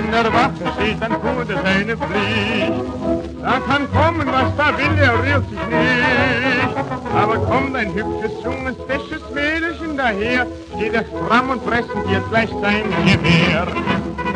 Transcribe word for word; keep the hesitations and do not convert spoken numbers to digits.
an der Wache steht, dann tut er seine Pflicht. Da kann kommen, was da will, er rührt sich nicht. Aber kommt ein hübsches, junges, fesches Mädelchen daher, geht er stramm und präsentiert gleich sein Gewehr.